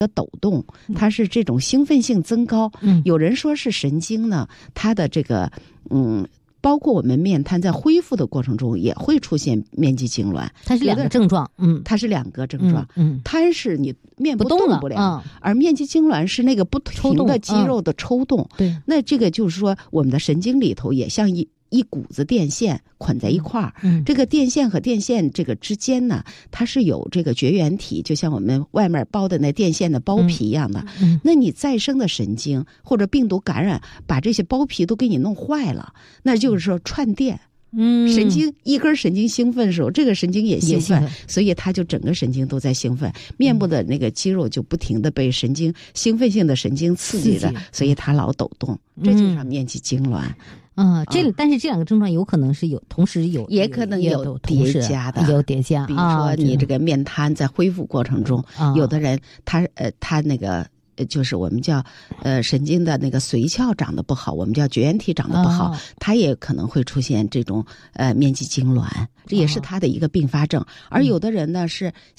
的抖动，它是这种兴奋性增高。有人说是神经呢，它的这个包括我们面瘫在恢复的过程中也会出现面肌痉挛， 它是两个症状。 它是两个症状。瘫是你面部动不了，而面肌痉挛是那个不停的肌肉的抽动。 对， 那这个就是说，我们的神经里头也像一股子电线捆在一块儿。这个电线和电线这个之间呢，它是有这个绝缘体，就像我们外面包的那电线的包皮一样的。那你再生的神经或者病毒感染，把这些包皮都给你弄坏了，那就是说串电。神经一根神经兴奋的时候，这个神经也兴奋，所以它就整个神经都在兴奋，面部的那个肌肉就不停的被神经兴奋性的神经刺激着，所以它老抖动，这就叫面肌痉挛。 但是这两个症状有可能是同时有， 也可能有叠加的， 有叠加。 比如说你这个面瘫在恢复过程中，有的人他那个就是我们叫神经的那个髓鞘长得不好，我们叫绝缘体长得不好，它也可能会出现这种面肌痉挛，这也是它的一个并发症。而有的人呢是